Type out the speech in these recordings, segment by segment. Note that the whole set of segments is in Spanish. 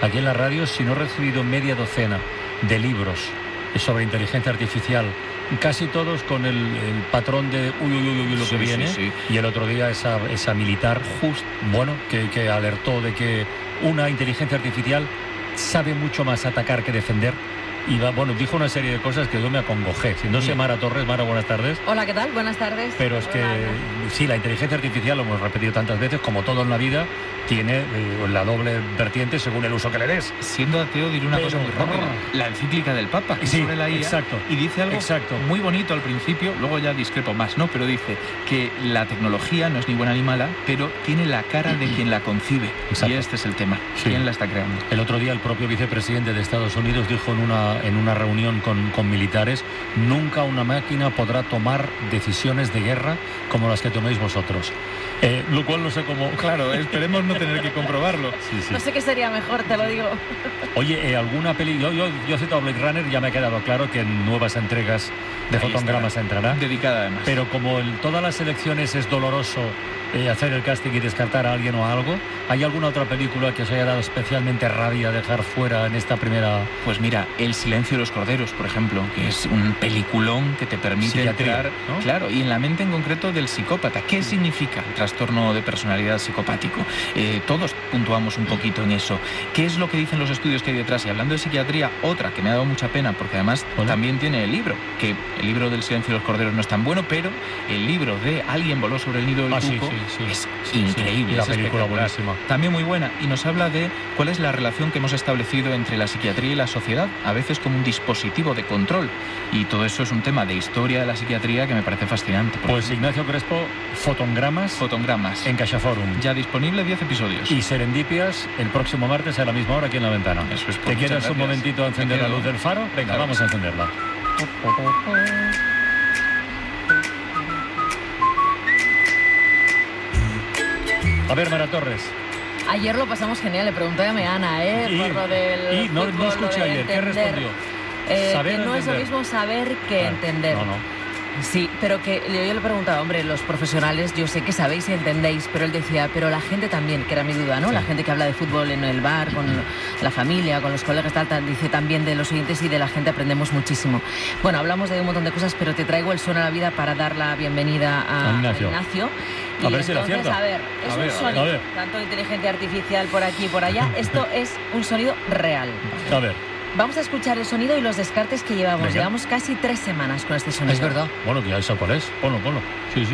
aquí en la radio, si no he recibido media docena de libros sobre inteligencia artificial, casi todos con el patrón de uy, lo que viene. Y el otro día esa militar, que alertó de que una inteligencia artificial sabe mucho más atacar que defender. Y dijo una serie de cosas que yo me acongojé. No sé, Mara Torres. Mara, buenas tardes. Hola, ¿qué tal? Buenas tardes. Pero es que, sí, la inteligencia artificial, lo hemos repetido tantas veces, como todo en la vida, tiene la doble vertiente según el uso que le des. Siendo ateo, diré una cosa muy rápida. La encíclica del Papa, que sobre la IA, exacto. Y dice algo muy bonito al principio, luego ya discrepo más, ¿no? Pero dice que la tecnología no es ni buena ni mala, pero tiene la cara de quien la concibe. Exacto. Y este es el tema. Sí. ¿Quién la está creando? El otro día el propio vicepresidente de Estados Unidos dijo en una reunión con militares: nunca una máquina podrá tomar decisiones de guerra como las que toméis vosotros. Lo cual no sé cómo... Claro, esperemos no tener que comprobarlo. Sí. No sé qué sería mejor, te lo digo. Oye, ¿alguna peli? Yo he citado Blade Runner, ya me ha quedado claro que en nuevas entregas de Fotogramas entrará. Dedicada además. Pero como en todas las elecciones es doloroso hacer el casting y descartar a alguien o a algo, ¿hay alguna otra película que os haya dado especialmente rabia dejar fuera en esta primera...? Pues mira, El silencio de los corderos, por ejemplo, que es un peliculón que te permite entrar, ¿no? Claro, y en la mente en concreto del psicópata. ¿Qué significa trastorno de personalidad psicopático? Todos puntuamos un poquito en eso. ¿Qué es lo que dicen los estudios que hay detrás? Y hablando de psiquiatría, otra que me ha dado mucha pena, porque además también tiene el libro, que el libro del silencio de los corderos no es tan bueno, pero el libro de Alguien voló sobre el nido del cuco es increíble. Y la película buenísima. También muy buena, y nos habla de cuál es la relación que hemos establecido entre la psiquiatría y la sociedad, a veces como un dispositivo de control, y todo eso es un tema de historia de la psiquiatría que me parece fascinante. Pues Ignacio Crespo, Fotogramas en CaixaForum. Ya disponible 10 episodios. Y Serendipias el próximo martes a la misma hora aquí en La Ventana. Eso es. ¿Te quieres un momentito a encender la luz del faro? Venga, claro. Vamos a encenderla. A ver, Mara Torres. Ayer lo pasamos genial, le pregunté a Meana, por lo del fútbol, no escuché ayer, ¿qué respondió? Que no es lo mismo saber que entender. No. Sí, pero que yo le preguntaba, hombre, los profesionales, yo sé que sabéis y entendéis, pero él decía, pero la gente también, que era mi duda, ¿no? Sí. La gente que habla de fútbol en el bar, con la familia, con los colegas, tal, dice también de los oyentes y de la gente aprendemos muchísimo. Bueno, hablamos de un montón de cosas, pero te traigo el Suena a la Vida para dar la bienvenida a Ignacio. Y a ver si la acierta. A ver, un sonido, tanto de inteligencia artificial por aquí y por allá, esto es un sonido real. A ver. Vamos a escuchar el sonido y los descartes que llevamos. Venga. Llevamos casi 3 semanas con este sonido. Es verdad. Bueno, que ya sé cuál es. Ponlo. Sí.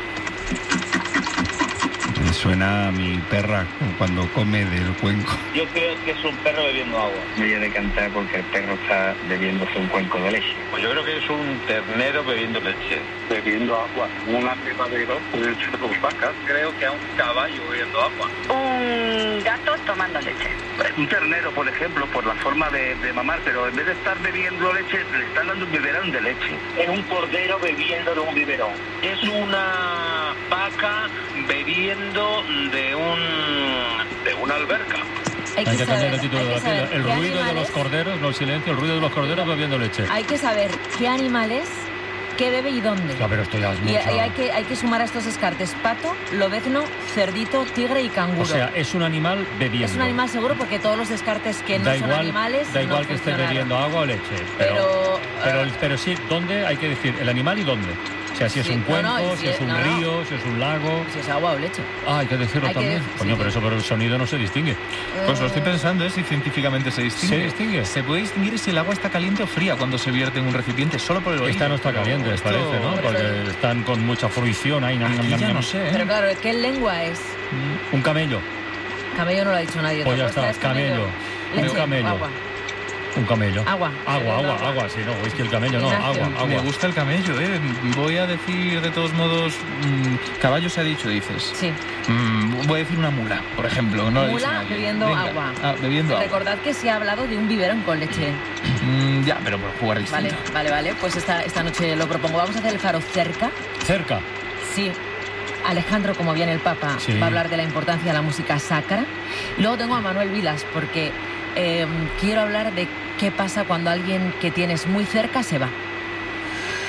Me suena a mi perra cuando come del cuenco. Yo creo que es un perro bebiendo agua. Me voy a decantar porque el perro está bebiéndose un cuenco de leche. Pues yo creo que es un ternero bebiendo leche. Bebiendo agua. Una primavera puede ser 2 vacas. Creo que a un caballo bebiendo agua. Un gato tomando leche. Un ternero, por ejemplo, por la forma de mamar, pero en vez de estar bebiendo leche, le están dando un biberón de leche. Es un cordero bebiendo de un biberón. Es una vaca bebiendo de una alberca. Hay que cambiar el título de la pila. El ruido de los corderos, no el silencio, el ruido de los corderos bebiendo leche. Hay que saber qué animal es, qué bebe y dónde. Ya, pero esto ya es mucho. Y hay que sumar a estos descartes: pato, lobezno, cerdito, tigre y canguro. O sea, es un animal bebiendo. Es un animal seguro porque todos los descartes que no son animales da igual que esté bebiendo agua o leche. Pero sí, ¿dónde? Hay que decir el animal y dónde. O sea, si es un cuenco, si es un río, si es un lago... Si es agua o leche. Hay que decirlo también. Coño, pero eso por el sonido no se distingue. Pues lo estoy pensando, si científicamente se distingue. ¿Se distingue? Se puede distinguir si el agua está caliente o fría cuando se vierte en un recipiente, solo por el oído. Esta no está caliente, parece, ¿no? Porque están con mucha fruición ahí. Ya no sé, ¿eh? Pero claro, ¿qué lengua es? Un camello. Camello no lo ha dicho nadie. Pues ya está, camello. Leche, un camello. Agua. Un camello. Agua, sí, no, es que el camello no, agua. Me gusta el camello, Voy a decir de todos modos, caballo se ha dicho, dices. Sí. Voy a decir una mula, por ejemplo. No mula bebiendo agua. Bebiendo agua. Recordad que se ha hablado de un biberón con leche. Ya, pero por jugar distinto. Vale, pues esta noche lo propongo. Vamos a hacer el faro cerca. ¿Cerca? Sí. Alejandro, como viene el Papa, va a hablar de la importancia de la música sacra. Y luego tengo a Manuel Vilas, porque quiero hablar de qué pasa cuando alguien que tienes muy cerca se va.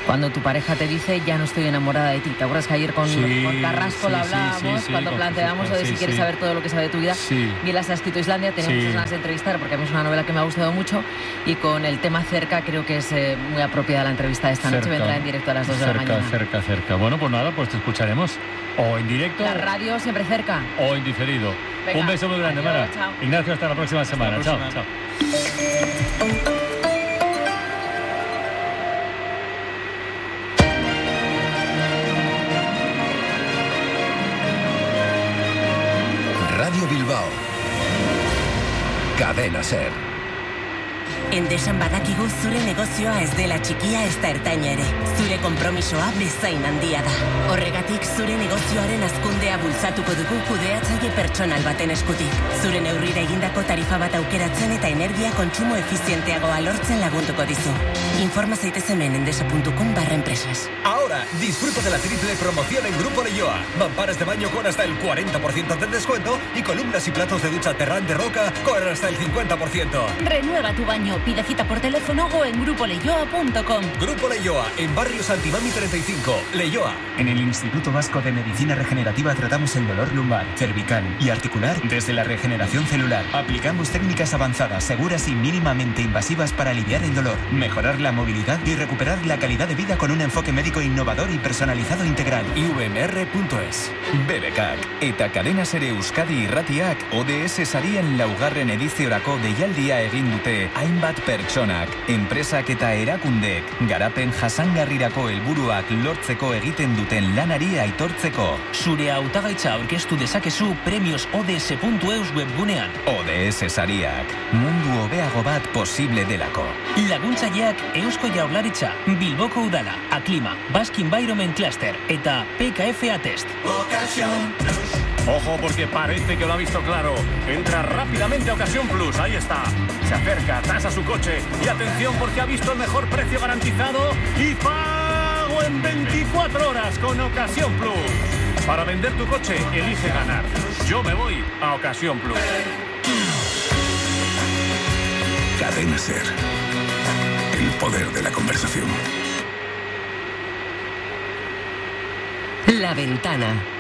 Cuando tu pareja te dice, ya no estoy enamorada de ti. ¿Te acuerdas que ayer con Carrasco lo hablábamos? Cuando planteábamos lo de si quieres saber todo lo que sabe de tu vida. Biela se ha escrito Islandia, tenía muchas ganas de entrevistar porque es una novela que me ha gustado mucho, y con el tema cerca creo que es muy apropiada la entrevista de esta noche. Vendrá en directo a las 2 de la mañana. Cerca. Bueno, pues nada, pues te escucharemos. O en directo. La radio siempre cerca. O en diferido. Venga, un beso muy grande, Mara. Chao. Ignacio, hasta la próxima semana. Chao. Radio Bilbao. Cadena Ser. Endesan badakigu zure negozioa ez dela txikia ez da ertaina ere. Zure konpromisoa bezain handia da. Horregatik zure negozioaren hazkundea bultzatuko dugu kudeatzaile pertsonal baten eskutik. Zure neurrira egindako tarifa bat aukeratzen eta energia kontsumo efizienteagoa lortzen lagunduko dizu. Informa zaitez hemen endesa.com/empresas. Ahora disfruta de la triple promoción en Grupo Leioa. Mamparas de baño con hasta el 40% de descuento y columnas y platos de ducha Terran de Roca con hasta el 50%. Renueva tu baño. Pide cita por teléfono o en grupoleioa.com. Grupo Leioa, en barrio Santimami 35, Leioa. En el Instituto Vasco de Medicina Regenerativa tratamos el dolor lumbar, cervical y articular desde la regeneración celular. Aplicamos técnicas avanzadas, seguras y mínimamente invasivas para aliviar el dolor, mejorar la movilidad y recuperar la calidad de vida con un enfoque médico innovador y personalizado integral. ivmr.es. BBKak eta Cadena Ser Euskadi Irratiak ODS sarien laugarren ediziorako deialdia egin dute. Hainbat pertsonak, enpresak eta erakundek garapen jasangarrirako helburuak lortzeko egiten duten lanari aitortzeko. Zure hautagaitza aurkeztu dezakezu premios.ods.eus webgunean. ODS sariak, mundu hobeago bat posible delako. Laguntzaileak Eusko Jaurlaritza, Bilboko Udala, Aklima, Basque Environment Cluster eta PKF Atest. Ojo, porque parece que lo ha visto claro. Entra rápidamente a Ocasión Plus, ahí está. Se acerca, tasa su coche y atención porque ha visto el mejor precio garantizado y pago en 24 horas con Ocasión Plus. Para vender tu coche, elige ganar. Yo me voy a Ocasión Plus. Cadena Ser. El poder de la conversación. La Ventana.